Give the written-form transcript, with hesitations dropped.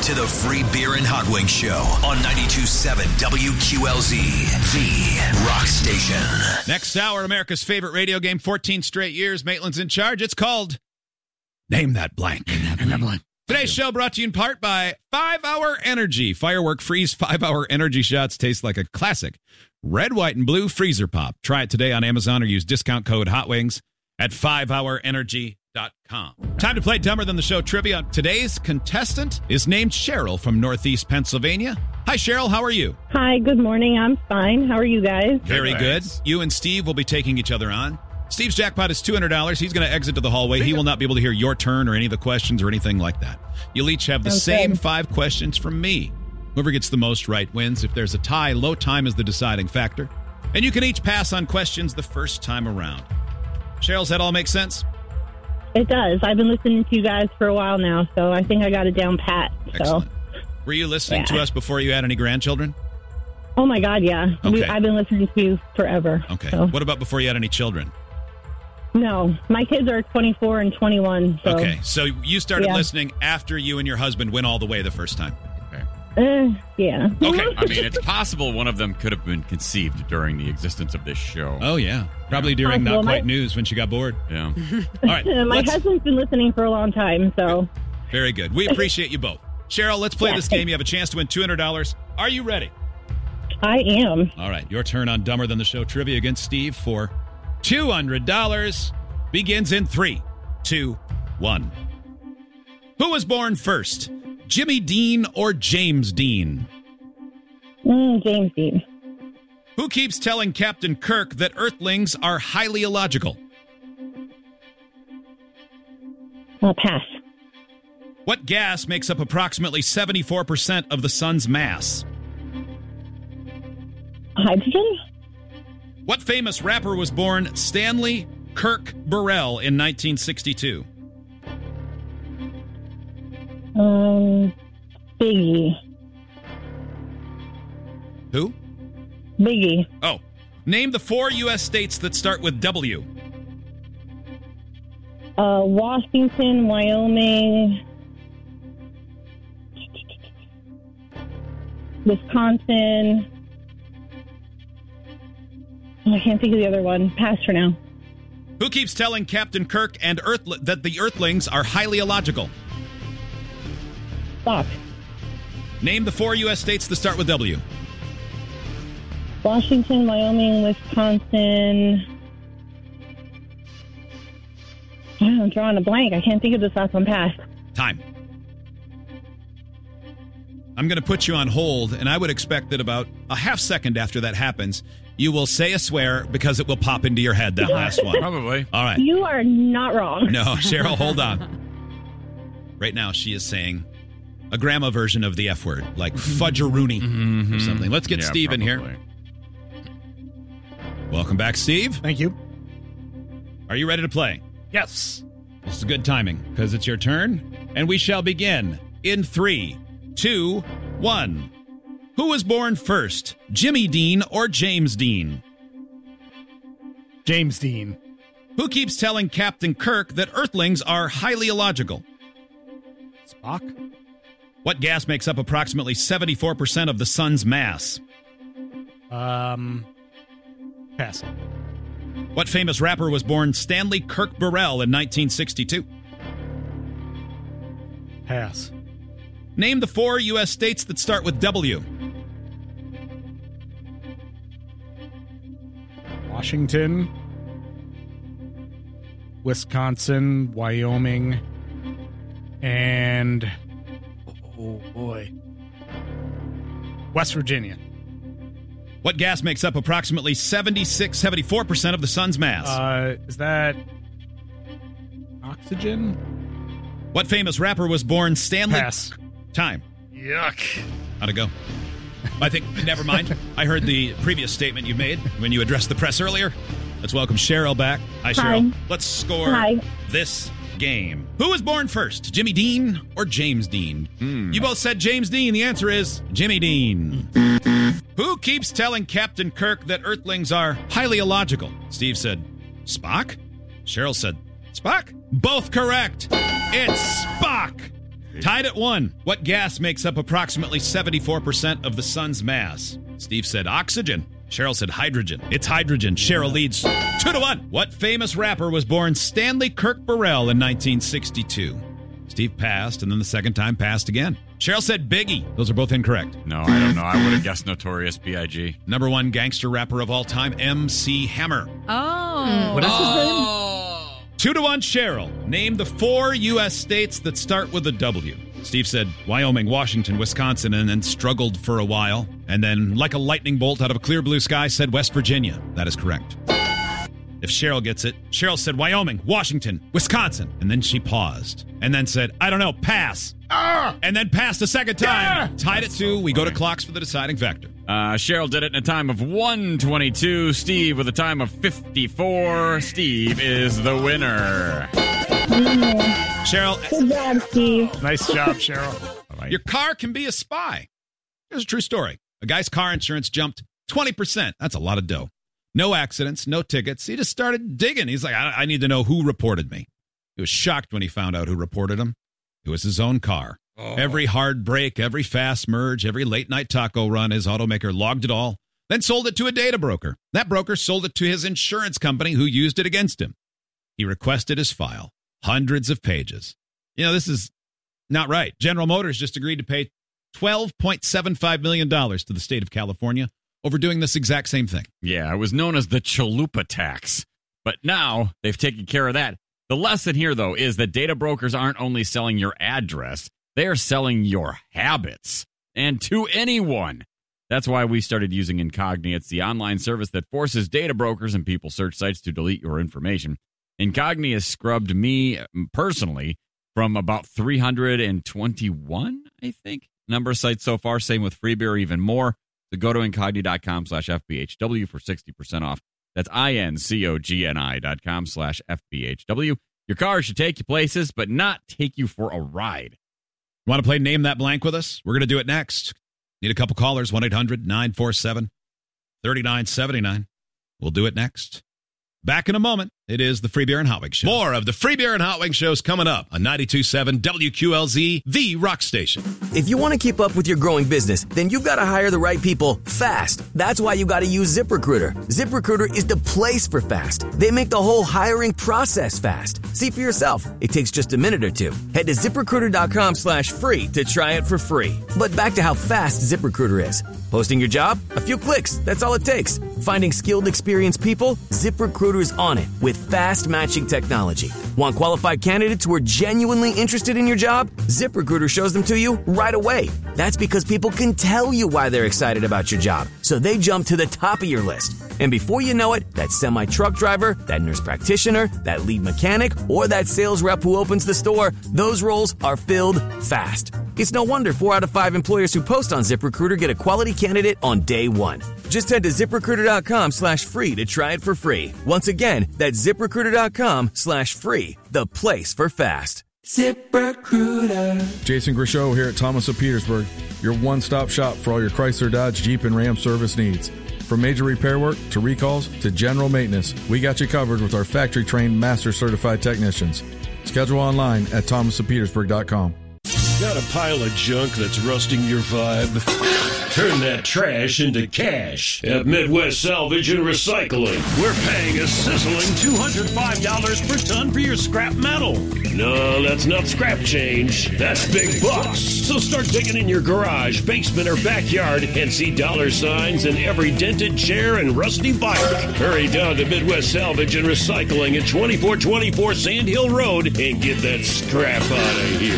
to the Free Beer and Hot Wings Show on 92.7 WQLZ, the rock station. Next hour, America's favorite radio game, 14 straight years. Maitland's in charge. It's called Name That Blank. Name that blank. Today's show brought to you in part by 5 Hour Energy. Firework Freeze 5 Hour Energy shots taste like a classic red, white, and blue freezer pop. Try it today on Amazon or use discount code HOTWINGS at 5hourenergy.com. Time to play Dumber Than the Show trivia. Today's contestant is named Cheryl from Northeast Pennsylvania. Hi, Cheryl. How are you? Hi, good morning. I'm fine. How are you guys? Very good. You and Steve will be taking each other on. Steve's jackpot is $200. He's going to exit to the hallway. He will not be able to hear your turn or any of the questions or anything like that. You'll each have the same 5 questions from me. Whoever gets the most right wins. If there's a tie, low time is the deciding factor. And you can each pass on questions the first time around. Cheryl, does that all make sense? It does. I've been listening to you guys for a while now, so I think I got it down pat. Excellent. Were you listening to us before you had any grandchildren? Oh, my God, yeah. Okay. I've been listening to you forever. Okay. So. What about before you had any children? No, my kids are 24 and 21. So. Okay, so you started listening after you and your husband went all the way the first time. Yeah. Okay. I mean, it's possible one of them could have been conceived during the existence of this show. Oh, yeah. Probably during Not Quite News when she got bored. Yeah. All right. My husband's been listening for a long time, so. Very good. We appreciate you both. Cheryl, let's play this game. You have a chance to win $200. Are you ready? I am. All right. Your turn on Dumber Than the Show trivia against Steve for $200 begins in 3, 2, 1. Who was born first? Jimmy Dean or James Dean? James Dean. Who keeps telling Captain Kirk that Earthlings are highly illogical? Pass. What gas makes up approximately 74% of the sun's mass? Hydrogen? What famous rapper was born Stanley Kirk Burrell in 1962? Biggie. Who? Biggie. Oh. Name the 4 U.S. states that start with W. Washington, Wyoming, Wisconsin. I can't think of the other one. Pass for now. Who keeps telling Captain Kirk and that the Earthlings are highly illogical? Spock. Name the 4 U.S. states that start with W. Washington, Wyoming, Wisconsin. I'm drawing a blank. I can't think of this last one. Pass. Time. I'm going to put you on hold, and I would expect that about a half second after that happens, you will say a swear because it will pop into your head, that last one. Probably. All right. You are not wrong. No, Cheryl, hold on. Right now, she is saying a grandma version of the F word, like fudgeroonie or something. Let's get Steve in here. Welcome back, Steve. Thank you. Are you ready to play? Yes. This is good timing because it's your turn, and we shall begin in 3, 2, 1. Who was born first, Jimmy Dean or James Dean? James Dean. Who keeps telling Captain Kirk that Earthlings are highly illogical? Spock. What gas makes up approximately 74% of the sun's mass? Pass. What famous rapper was born Stanley Kirk Burrell in 1962? Pass. Name the 4 U.S. states that start with W. Washington, Wisconsin, Wyoming, and West Virginia. What gas makes up approximately 74% of the sun's mass? Is that oxygen? What famous rapper was born Stanley? Pass. Time. Yuck. How'd it go? I think, never mind. I heard the previous statement you made when you addressed the press earlier. Let's welcome Cheryl back. Hi, Cheryl. Let's score this game. Who was born first, Jimmy Dean or James Dean? You both said James Dean. The answer is Jimmy Dean. Who keeps telling Captain Kirk that Earthlings are highly illogical? Steve said Spock. Cheryl said Spock. Both correct. It's Spock. Tied at 1. What gas makes up approximately 74% of the sun's mass? Steve said oxygen. Cheryl said hydrogen. It's hydrogen. Cheryl leads 2-1. What famous rapper was born Stanley Kirk Burrell in 1962? Steve passed, and then the second time passed again. Cheryl said Biggie. Those are both incorrect. No, I don't know. I would have guessed Notorious B.I.G. Number 1 gangster rapper of all time, MC Hammer. Oh. What is his name? 2-1, Cheryl. Name the 4 U.S. states that start with a W. Steve said Wyoming, Washington, Wisconsin, and then struggled for a while. And then, like a lightning bolt out of a clear blue sky, said West Virginia. That is correct. If Cheryl gets it, Cheryl said Wyoming, Washington, Wisconsin. And then she paused. And then said, I don't know, pass. And then passed a second time. Tied at 2. We go to clocks for the deciding factor. Cheryl did it in a time of 1:22. Steve with a time of 54. Steve is the winner. Cheryl. Good job, Steve. Nice job, Cheryl. Your car can be a spy. Here's a true story. A guy's car insurance jumped 20%. That's a lot of dough. No accidents, no tickets. He just started digging. He's like, I need to know who reported me. He was shocked when he found out who reported him. It was his own car. Oh. Every hard break, every fast merge, every late-night taco run, his automaker logged it all, then sold it to a data broker. That broker sold it to his insurance company, who used it against him. He requested his file. Hundreds of pages. This is not right. General Motors just agreed to pay $12.75 million to the state of California over doing this exact same thing. Yeah, it was known as the Chalupa tax. But now they've taken care of that. The lesson here, though, is that data brokers aren't only selling your address, they are selling your habits. And to anyone. That's why we started using Incogni. It's the online service that forces data brokers and people search sites to delete your information. Incogni has scrubbed me personally from about 321, I think, number of sites so far. Same with Freebie, even more. So go to Incogni.com/FBHW for 60% off. That's INCOGNI.com/FBHW. Your car should take you places, but not take you for a ride. Want to play Name That Blank with us? We're going to do it next. Need a couple callers, 1-800-947-3979. We'll do it next. Back in a moment. It is the Free Beer and Hot Wings Show. More of the Free Beer and Hot Wings shows coming up on 92.7 WQLZ, the rock station. If you want to keep up with your growing business, then you've got to hire the right people fast. That's why you got to use ZipRecruiter. ZipRecruiter is the place for fast. They make the whole hiring process fast. See for yourself. It takes just a minute or two. Head to ZipRecruiter.com/free to try it for free. But back to how fast ZipRecruiter is. Posting your job? A few clicks. That's all it takes. Finding skilled, experienced people? ZipRecruiter's on it with fast matching technology. Want qualified candidates who are genuinely interested in your job? ZipRecruiter shows them to you right away. That's because people can tell you why they're excited about your job, so they jump to the top of your list. And before you know it, that semi-truck driver, that nurse practitioner, that lead mechanic, or that sales rep who opens the store, those roles are filled fast. It's no wonder 4 out of 5 employers who post on ZipRecruiter get a quality candidate on day one. Just head to ZipRecruiter.com/free to try it for free. Once again, that's ZipRecruiter.com/free, the place for fast. ZipRecruiter. Jason Grishow here at Thomas of Petersburg, your one-stop shop for all your Chrysler, Dodge, Jeep, and Ram service needs. From major repair work to recalls to general maintenance, we got you covered with our factory-trained, master-certified technicians. Schedule online at thomasofpetersburg.com. Got a pile of junk that's rusting your vibe? Turn that trash into cash at Midwest Salvage and Recycling. We're paying a sizzling $205 per ton for your scrap metal. No, that's not scrap change. That's big bucks. So start digging in your garage, basement, or backyard and see dollar signs in every dented chair and rusty bike. Hurry down to Midwest Salvage and Recycling at 2424 Sand Hill Road and get that scrap out of here.